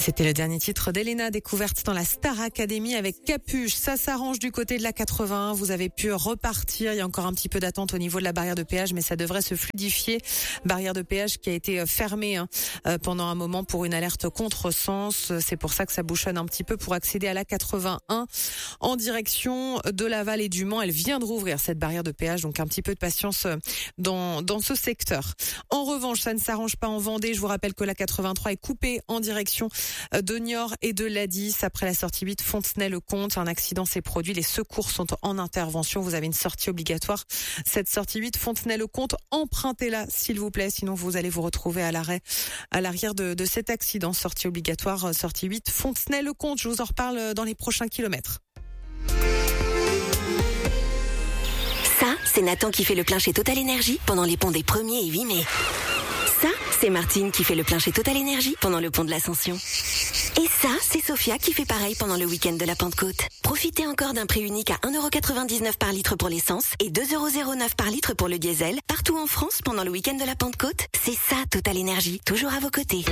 C'était le dernier titre d'Elena, découverte dans la Star Academy avec Capuche. Ça s'arrange du côté de la 81. Vous avez pu repartir. Il y a encore un petit peu d'attente au niveau de la barrière de péage, mais ça devrait se fluidifier. Barrière de péage qui a été fermée pendant un moment pour une alerte contresens. C'est pour ça que ça bouchonne un petit peu pour accéder à la 81 en direction de Laval et du Mans. Elle vient de rouvrir cette barrière de péage, donc un petit peu de patience dans ce secteur. En revanche, ça ne s'arrange pas en Vendée. Je vous rappelle que la 83 est coupée en direction de Niort et de l'A10 après la sortie 8 Fontenay-le-Comte. Un accident s'est produit. Les secours sont en intervention. Vous avez une sortie obligatoire. Cette sortie 8 Fontenay-le-Comte, empruntez-la s'il vous plaît. Sinon, vous allez vous retrouver à l'arrière de cet accident. Sortie obligatoire, sortie 8 Fontenay-le-Comte. Je vous en reparle dans les prochains kilomètres. Ça, c'est Nathan qui fait le plein chez Total Énergie pendant les ponts des 1er et 8 mai. Ça, c'est Martine qui fait le plein chez Total Énergie pendant le pont de l'Ascension. Et ça, c'est Sophia qui fait pareil pendant le week-end de la Pentecôte. Profitez encore d'un prix unique à 1,99€ par litre pour l'essence et 2,09€ par litre pour le diesel, partout en France pendant le week-end de la Pentecôte. C'est ça, Total Énergie, toujours à vos côtés.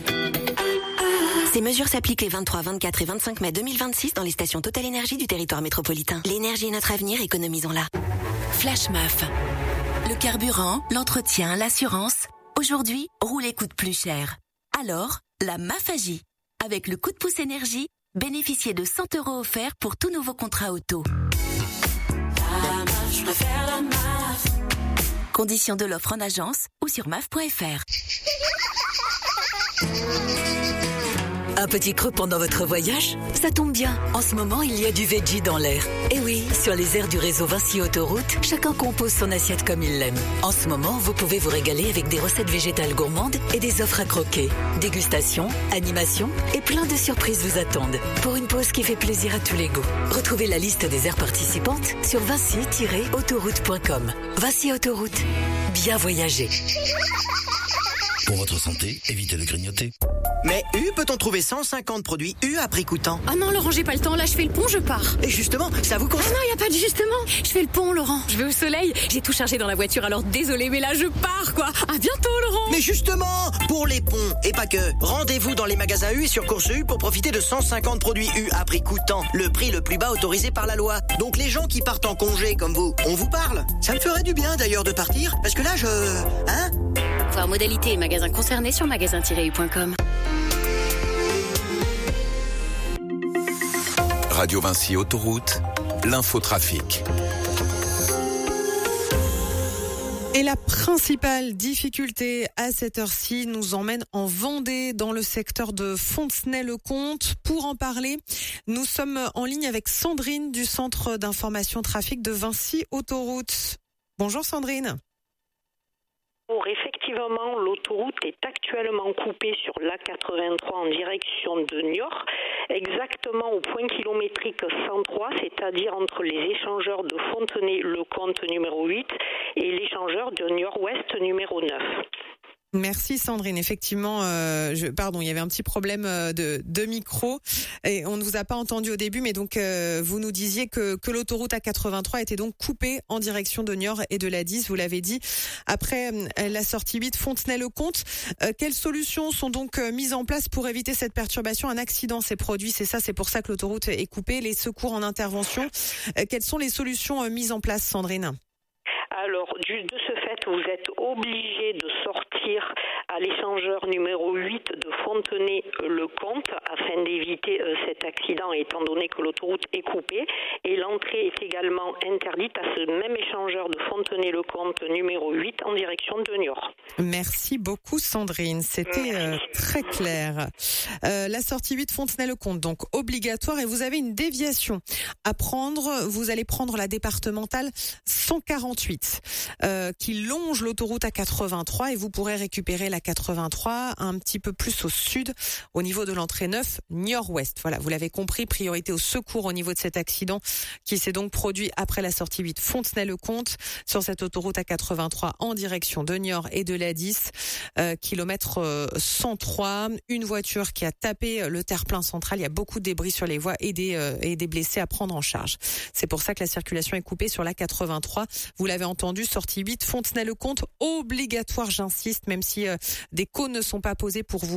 Ces mesures s'appliquent les 23, 24 et 25 mai 2026 dans les stations Total Énergie du territoire métropolitain. L'énergie est notre avenir, économisons-la. Flash MAF. Le carburant, l'entretien, l'assurance. Aujourd'hui, rouler coûte plus cher. Alors, la MAF agit. Avec le coup de pouce énergie, bénéficiez de 100€ offerts pour tout nouveau contrat auto. La MAF, je préfère la MAF. Conditions de l'offre en agence ou sur maf.fr. Un petit creux pendant votre voyage? Ça tombe bien. En ce moment, il y a du veggie dans l'air. Et oui, sur les aires du réseau Vinci Autoroute, chacun compose son assiette comme il l'aime. En ce moment, vous pouvez vous régaler avec des recettes végétales gourmandes et des offres à croquer. Dégustation, animation et plein de surprises vous attendent. Pour une pause qui fait plaisir à tous les goûts. Retrouvez la liste des aires participantes sur vinci-autoroute.com. Vinci Autoroute. Bien voyager. Pour votre santé, évitez de grignoter. Mais peut-on trouver 150 produits à prix coûtant? Ah non, Laurent, j'ai pas le temps. Là, je fais le pont, je pars. Et justement, ça vous concerne? Ah non, y a pas de justement. Je fais le pont, Laurent. Je vais au soleil. J'ai tout chargé dans la voiture, alors désolé, mais là, je pars, quoi. À bientôt, Laurent. Mais justement, pour les ponts, et pas que, rendez-vous dans les magasins U et sur Course U pour profiter de 150 produits à prix coûtant. Le prix le plus bas autorisé par la loi. Donc les gens qui partent en congé comme vous, on vous parle. Ça me ferait du bien d'ailleurs de partir, parce que là, Voir modalité et magasins concernés sur magasin-u.com. Radio Vinci Autoroute, l'infotrafic. Et la principale difficulté à cette heure-ci nous emmène en Vendée, dans le secteur de Fontenay-le-Comte. Pour en parler, nous sommes en ligne avec Sandrine du Centre d'information trafic de Vinci Autoroute. Bonjour Sandrine. Effectivement, l'autoroute est actuellement coupée sur l'A83 en direction de Niort, exactement au point kilométrique 103, c'est-à-dire entre les échangeurs de Fontenay-le-Comte numéro 8 et l'échangeur de Niort-Ouest numéro 9. Merci Sandrine. Effectivement, il y avait un petit problème de micro et on ne vous a pas entendu au début, mais donc vous nous disiez que l'autoroute A83 était donc coupée en direction de Niort et de l'A10, vous l'avez dit, après la sortie 8 Fontenay-le-Comte. Quelles solutions sont donc mises en place pour éviter cette perturbation? Un accident s'est produit, c'est pour ça que l'autoroute est coupée. Les secours en intervention, quelles sont les solutions mises en place, Sandrine? Alors, de ce fait, vous êtes obligé de sortir à l'échangeur numéro 8 de Fontenay-le-Comte afin d'éviter cet accident étant donné que l'autoroute est coupée. Et l'entrée est également interdite à ce même échangeur de Fontenay-le-Comte numéro 8 en direction de Niort. Merci beaucoup Sandrine, c'était très clair. La sortie 8 Fontenay-le-Comte, donc obligatoire, et vous avez une déviation à prendre. Vous allez prendre la départementale 148 qui longe l'autoroute A83 et vous pourrez récupérer la 83 un petit peu plus au sud au niveau de l'entrée 9 Niort-Ouest. Voilà, vous l'avez compris, priorité au secours au niveau de cet accident qui s'est donc produit après la sortie 8 Fontenay-le-Comte sur cette autoroute A83 en direction de Niort et de l'A10, kilomètre 103. Une voiture qui a tapé le terre-plein central. Il y a beaucoup de débris sur les voies et des blessés à prendre en charge. C'est pour ça que la circulation est coupée sur la 83. Vous l'avez entendu, sortie 8 Fontenay-le-Comte, obligatoire, j'insiste, même si des cônes ne sont pas posés pour vous pousser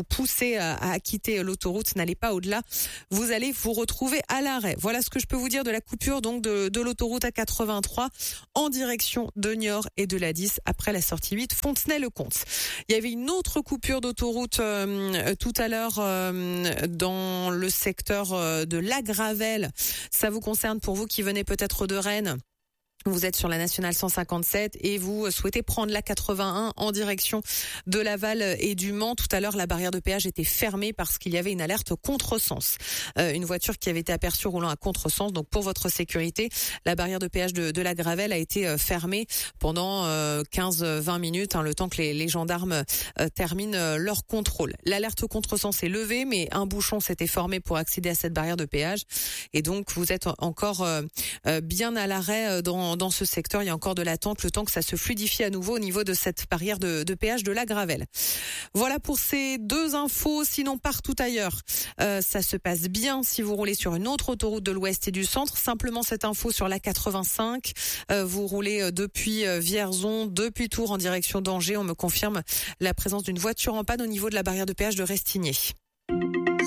commencez à quitter l'autoroute, n'allez pas au-delà. Vous allez vous retrouver à l'arrêt. Voilà ce que je peux vous dire de la coupure donc de l'autoroute A83 en direction de Niort et de la 10 après la sortie 8 Fontenay-le-Comte. Il y avait une autre coupure d'autoroute tout à l'heure dans le secteur de La Gravelle. Ça vous concerne pour vous qui venez peut-être de Rennes. Vous êtes sur la nationale 157 et vous souhaitez prendre la 81 en direction de Laval et du Mans. Tout à l'heure, la barrière de péage était fermée parce qu'il y avait une alerte contresens. Une voiture qui avait été aperçue roulant à contresens. Donc pour votre sécurité, la barrière de péage de la Gravelle a été fermée pendant 15-20 minutes, le temps que les gendarmes terminent leur contrôle. L'alerte contresens est levée, mais un bouchon s'était formé pour accéder à cette barrière de péage. Et donc vous êtes encore bien à l'arrêt dans ce secteur. Il y a encore de l'attente, le temps que ça se fluidifie à nouveau au niveau de cette barrière de péage de la Gravelle. Voilà pour ces deux infos. Sinon, partout ailleurs, ça se passe bien si vous roulez sur une autre autoroute de l'Ouest et du Centre. Simplement cette info sur la 85. Vous roulez depuis Vierzon, depuis Tours en direction d'Angers. On me confirme la présence d'une voiture en panne au niveau de la barrière de péage de Restigné.